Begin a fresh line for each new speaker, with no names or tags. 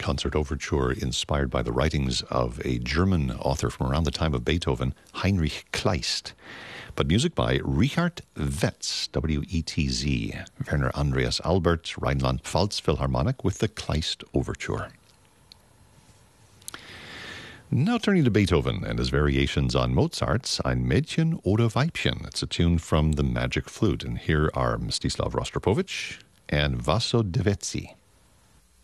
concert overture inspired by the writings of a German author from around the time of Beethoven, Heinrich Kleist. But music by Richard Wetz, W-E-T-Z, Werner Andreas Albert, Rheinland-Pfalz Philharmonic with the Kleist Overture. Now turning to Beethoven and his variations on Mozart's Ein Mädchen oder Weibchen. It's a tune from The Magic Flute, and here are Mstislav Rostropovich and Vaso Devetzi.